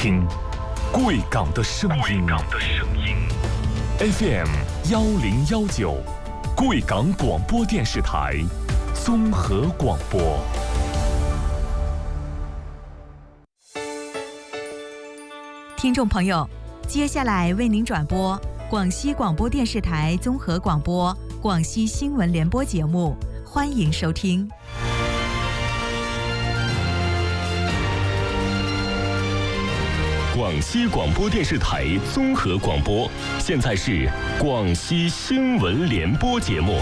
听贵港的声音。FM 1019，贵港广播电视台综合广播。 听众朋友，接下来为您转播广西广播电视台综合广播广西新闻联播节目，欢迎收听。 广西广播电视台综合广播，现在是广西新闻联播节目。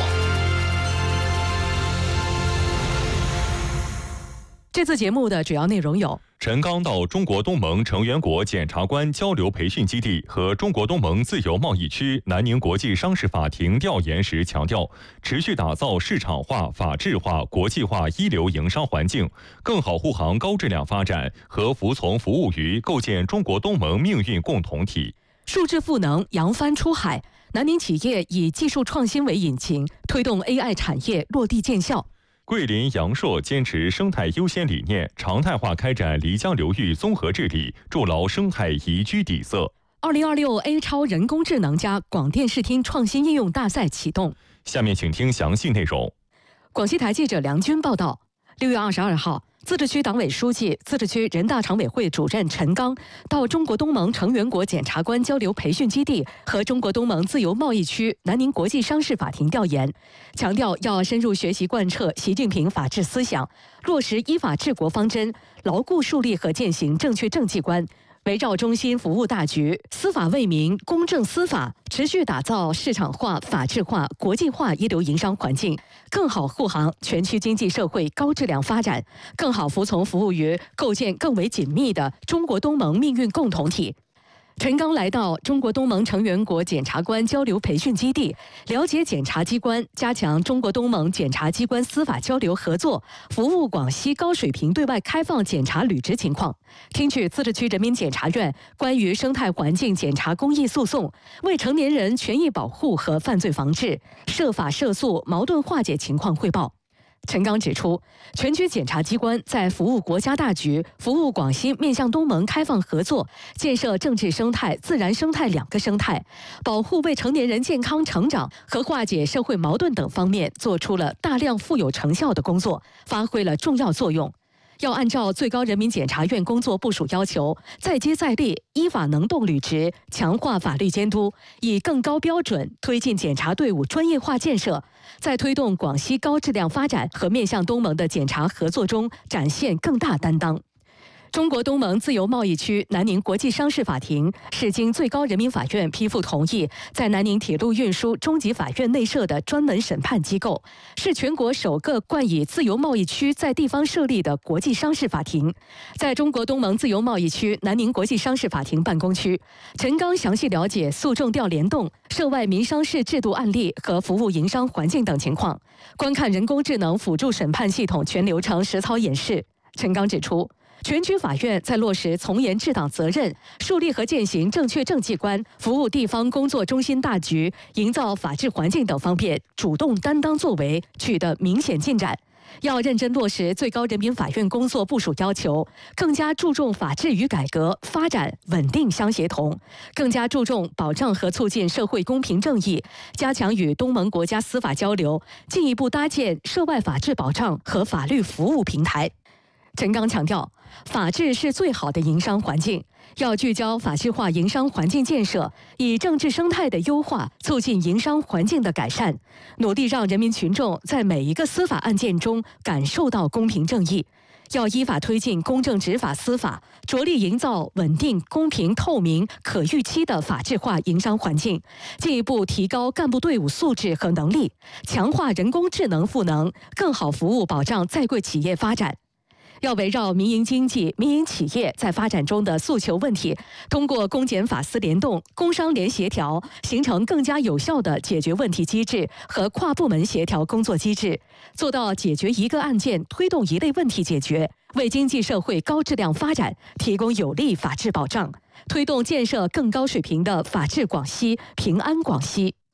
这次节目的主要内容有： 陈刚到中国东盟成员国检察官交流培训基地和中国东盟自由贸易区南宁国际商事法庭调研时强调，持续打造市场化、法治化、国际化一流营商环境，更好护航高质量发展和服从服务于构建中国东盟命运共同体。 数字赋能扬帆出海，南宁企业以技术创新为引擎，推动 AI 产业落地见效。 桂林阳朔坚持生态优先理念，常态化开展漓江流域综合治理，筑牢生态宜居底色。 2026 A 超人工智能加广电视听创新应用大赛启动。 下面请听详细内容。 广西台记者梁军报道，6月22号，自治区党委书记、自治区人大常委会主任陈刚到中国东盟成员国检察官交流培训基地和中国东盟自由贸易区南宁国际商事法庭调研，强调要深入学习贯彻习近平法治思想，落实依法治国方针，牢固树立和践行正确政绩观，围绕中心服务大局，司法为民，公正司法，持续打造市场化、法治化、国际化一流营商环境，更好护航全区经济社会高质量发展，更好服从服务于构建更为紧密的中国东盟命运共同体。陈刚来到中国东盟成员国检察官交流培训基地，了解检察机关加强中国东盟检察机关司法交流合作，服务广西高水平对外开放检察履职情况，听取自治区人民检察院关于生态环境检察公益诉讼、未成年人权益保护和犯罪防治、涉法涉诉矛盾化解情况汇报。陈刚指出，全区检察机关在服务国家大局、服务广西面向东盟开放合作、建设政治生态、自然生态两个生态、保护未成年人健康成长和化解社会矛盾等方面，做出了大量富有成效的工作，发挥了重要作用。要按照最高人民检察院工作部署要求，再接再厉，依法能动履职，强化法律监督，以更高标准推进检察队伍专业化建设，在推动广西高质量发展和面向东盟的检察合作中展现更大担当。中国东盟自由贸易区南宁国际商事法庭是经最高人民法院批复同意，在南宁铁路运输中级法院内设的专门审判机构，是全国首个冠以自由贸易区在地方设立的国际商事法庭。在中国东盟自由贸易区南宁国际商事法庭办公区，陈刚详细了解诉讼调联动、涉外民商事制度案例和服务营商环境等情况，观看人工智能辅助审判系统全流程实操演示。陈刚指出，全区法院在落实从严治党责任、树立和践行正确政绩观、服务地方工作中心大局、营造法治环境等方面主动担当作为，取得明显进展。要认真落实最高人民法院工作部署要求，更加注重法治与改革、发展稳定相协同，更加注重保障和促进社会公平正义，加强与东盟国家司法交流，进一步搭建涉外法治保障和法律服务平台。陈刚强调，法治是最好的营商环境，要聚焦法治化营商环境建设，以政治生态的优化促进营商环境的改善，努力让人民群众在每一个司法案件中感受到公平正义。要依法推进公正执法司法，着力营造稳定、公平、透明、可预期的法治化营商环境，进一步提高干部队伍素质和能力，强化人工智能赋能，更好服务保障在贵企业发展。要围绕民营经济、民营企业在发展中的诉求问题，通过公检法司联动、工商联协调，形成更加有效的解决问题机制和跨部门协调工作机制，做到解决一个案件、推动一类问题解决，为经济社会高质量发展提供有力法治保障，推动建设更高水平的法治广西、平安广西。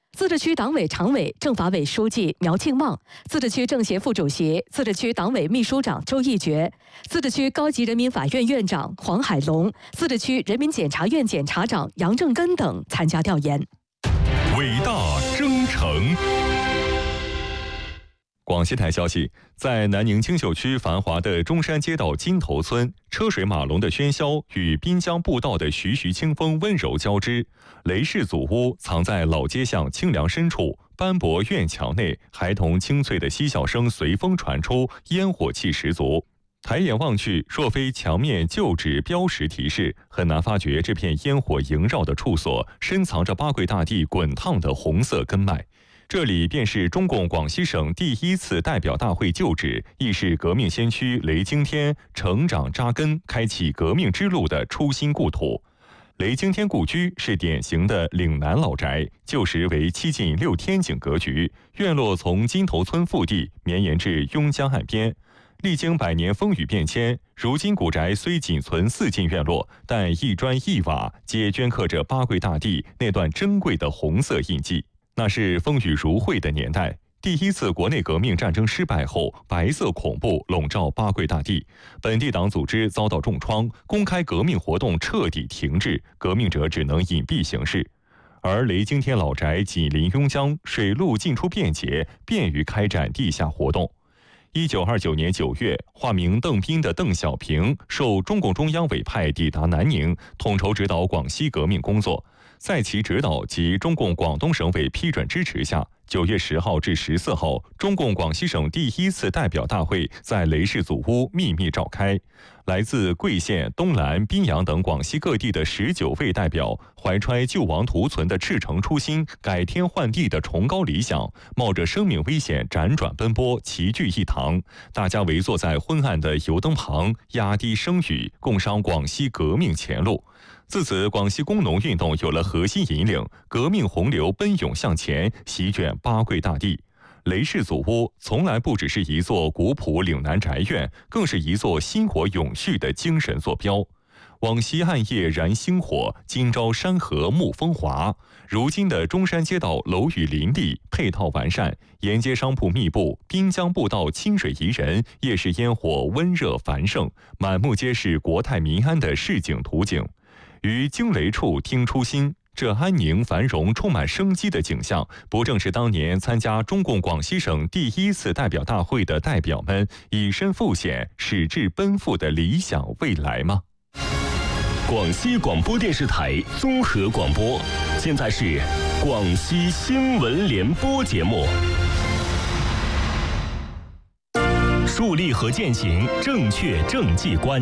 自治区党委常委、政法委书记苗庆旺，自治区政协副主席、自治区党委秘书长周义觉，自治区高级人民法院院长黄海龙，自治区人民检察院检察长杨正根等参加调研。 伟大征程。 广西台消息，在南宁青秀区繁华的中山街道金头村，车水马龙的喧嚣与滨江步道的徐徐清风温柔交织。雷氏祖屋藏在老街巷清凉深处，斑驳院墙内，孩童清脆的嬉笑声随风传出，烟火气十足。抬眼望去，若非墙面旧址标识提示，很难发觉这片烟火萦绕的处所深藏着八桂大地滚烫的红色根脉。这里便是中共广西省第1次代表大会旧址，亦是革命先驱雷惊天成长扎根、开启革命之路的初心故土。雷惊天故居是典型的岭南老宅，旧时为7进6天井格局，院落从金头村腹地绵延至邕江岸边。历经100年风雨变迁，如今古宅虽仅存4进院落，但一砖一瓦皆镌刻着八桂大地那段珍贵的红色印记。那是风雨如晦的年代，第1次国内革命战争失败后，白色恐怖笼罩八桂大地，本地党组织遭到重创，公开革命活动彻底停滞，革命者只能隐蔽行事。而雷惊天老宅紧邻邕江，水路进出便捷，便于开展地下活动。1929年9月，化名邓斌的邓小平受中共中央委派抵达南宁，统筹指导广西革命工作。在其指导及中共广东省委批准支持下，9月10号至14号，中共广西省第1次代表大会在雷氏祖屋秘密召开。来自贵县、东兰、宾阳等广西各地的19位代表，怀揣救亡图存的赤诚初心、改天换地的崇高理想，冒着生命危险辗转奔波，齐聚一堂。大家围坐在昏暗的油灯旁，压低声语，共商广西革命前路。自此，广西工农运动有了核心引领，革命洪流奔涌向前，席卷八桂大地。雷氏祖屋从来不只是一座古朴岭南宅院，更是一座薪火永续的精神坐标。往昔暗夜燃星火，今朝山河沐风华。如今的中山街道楼宇林立，配套完善，沿街商铺密布，滨江步道清水宜人，夜市烟火温热繁盛，满目皆是国泰民安的市井图景。于惊雷处听初心，这安宁繁荣、充满生机的景象，不正是当年参加中共广西省第1次代表大会的代表们以身赴险、矢志奔赴的理想未来吗？ 广西广播电视台综合广播，现在是广西新闻联播节目。树立和践行正确政绩观。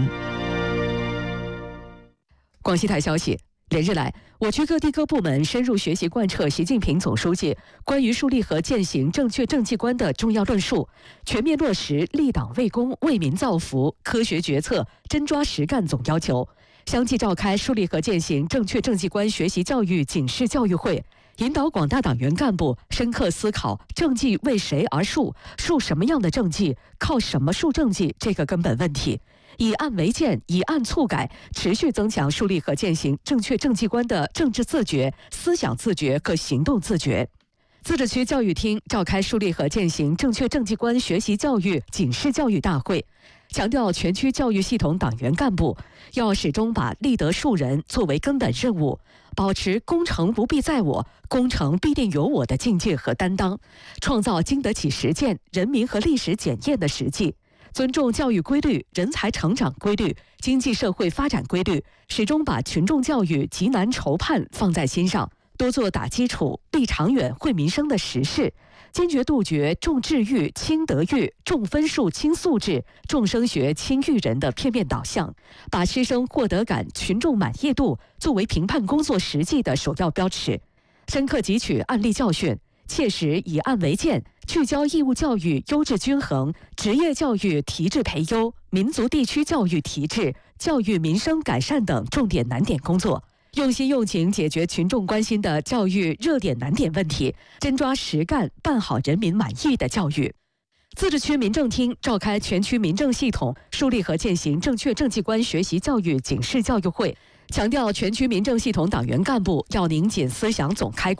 广西台消息，连日来，我区各地各部门深入学习贯彻习近平总书记关于树立和践行正确政绩观的重要论述，全面落实立党为公、为民造福、科学决策、真抓实干总要求，相继召开树立和践行正确政绩观学习教育警示教育会，引导广大党员干部深刻思考政绩为谁而树，树什么样的政绩，靠什么树政绩这个根本问题。以案为鉴，以案促改，持续增强树立和践行正确政绩观的政治自觉、思想自觉和行动自觉。自治区教育厅召开树立和践行正确政绩观学习教育警示教育大会，强调全区教育系统党员干部要始终把立德树人作为根本任务，保持功成不必在我，功成必定有我的境界和担当，创造经得起实践、人民和历史检验的实际。尊重教育规律、人才成长规律、经济社会发展规律，始终把群众教育急难愁盼放在心上，多做打基础、立长远、惠民生的实事，坚决杜绝重智育轻德育、重分数轻素质、重升学轻育人的片面导向，把师生获得感、群众满意度作为评判工作实际的首要标尺，深刻汲取案例教训，切实以案为鉴，聚焦义务教育优质均衡、职业教育提质培优、民族地区教育提质、教育民生改善等重点难点工作，用心用情解决群众关心的教育热点难点问题，真抓实干，办好人民满意的教育。自治区民政厅召开全区民政系统树立和践行正确政绩观学习教育警示教育会，强调全区民政系统党员干部要拧紧思想总开关，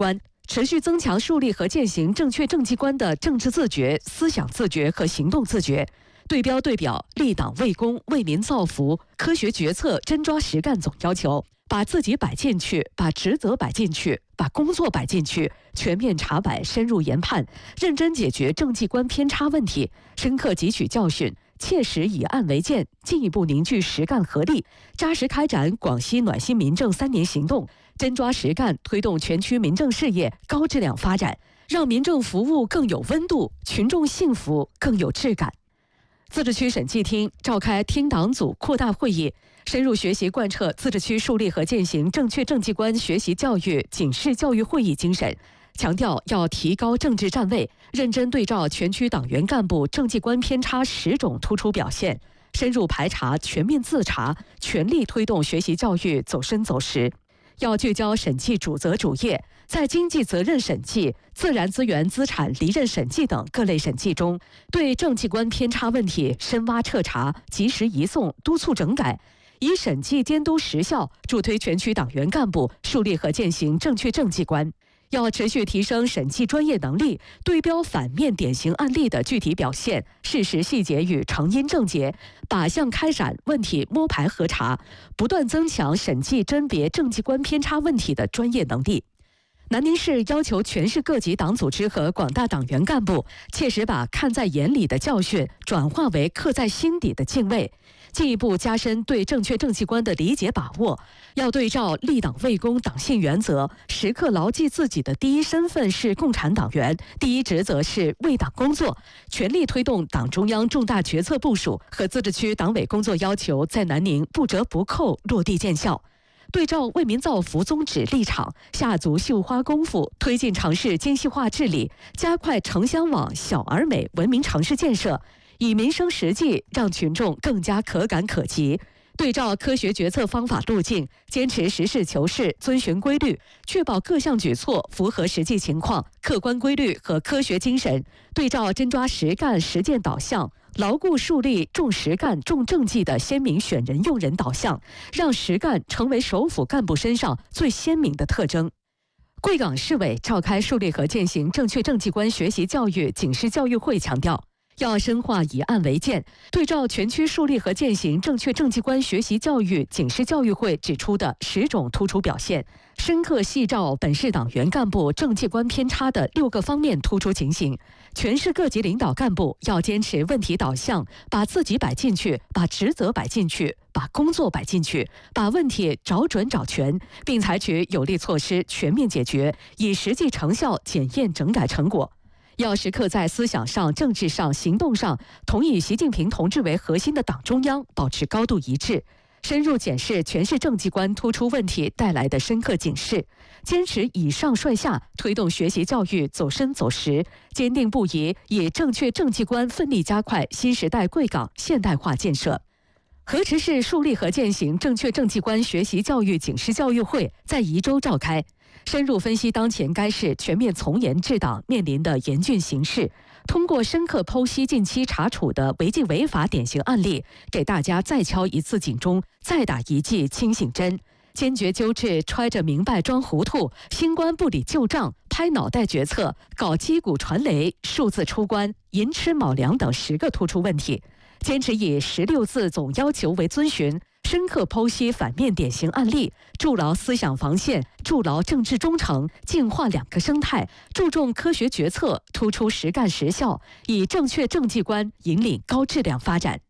持续增强树立和践行正确政绩观的政治自觉、思想自觉和行动自觉，对标对表、立党为公、为民造福、科学决策、真抓实干总要求，把自己摆进去，把职责摆进去，把工作摆进去，全面查摆、深入研判，认真解决政绩观偏差问题，深刻汲取教训，切实以案为鉴，进一步凝聚实干合力，扎实开展广西暖心民政3年行动，真抓实干，推动全区民政事业高质量发展，让民政服务更有温度，群众幸福更有质感。自治区审计厅召开厅党组扩大会议，深入学习贯彻自治区树立和践行正确政绩观学习教育警示教育会议精神，强调要提高政治站位，认真对照全区党员干部政绩观偏差10种突出表现，深入排查、全面自查，全力推动学习教育走深走实。要聚焦审计主责主业，在经济责任审计、自然资源资产离任审计等各类审计中，对政绩观偏差问题深挖彻查，及时移送，督促整改，以审计监督实效，助推全区党员干部树立和践行正确政绩观。要持续提升审计专业能力，对标反面典型案例的具体表现、事实细节与成因症结，靶向开展问题摸排核查，不断增强审计甄别政绩观偏差问题的专业能力。南宁市要求全市各级党组织和广大党员干部，切实把看在眼里的教训转化为刻在心底的敬畏，进一步加深对正确政绩观的理解把握。要对照立党为公党性原则，时刻牢记自己的第一身份是共产党员，第一职责是为党工作，全力推动党中央重大决策部署和自治区党委工作要求在南宁不折不扣落地见效。对照为民造福宗旨立场，下足绣花功夫，推进城市精细化治理，加快城乡网小而美文明城市建设，以民生实际让群众更加可感可及。对照科学决策方法路径，坚持实事求是，遵循规律，确保各项举措符合实际情况、客观规律和科学精神。对照真抓实干、实践导向，牢固树立重实干、重政绩的鲜明选人用人导向，让实干成为首府干部身上最鲜明的特征。贵港市委召开树立和践行正确政绩观学习教育警示教育会，强调要深化以案为鉴，对照全区树立和践行正确政绩观学习教育警示教育会指出的10种突出表现，深刻细照本市党员干部政绩观偏差的6个方面突出情形。全市各级领导干部要坚持问题导向，把自己摆进去，把职责摆进去，把工作摆进去，把问题找准找全，并采取有力措施全面解决，以实际成效检验整改成果。要时刻在思想上、政治上、行动上同以习近平同志为核心的党中央保持高度一致，深入检视全市政绩观突出问题带来的深刻警示，坚持以上率下，推动学习教育走深走实，坚定不移以正确政绩观奋力加快新时代贵港现代化建设。河池市树立和践行正确政绩观学习教育警示教育会在宜州召开，深入分析当前该市全面从严治党面临的严峻形势，通过深刻剖析近期查处的违纪违法典型案例，给大家再敲一次警钟，再打一剂清醒针，坚决纠治揣着明白装糊涂、新官不理旧账、拍脑袋决策、搞击鼓传雷、数字出关、寅吃卯粮等10个突出问题，坚持以16字总要求为遵循，深刻剖析反面典型案例，筑牢思想防线，筑牢政治忠诚，净化2个生态，注重科学决策，突出实干实效，以正确政绩观引领高质量发展。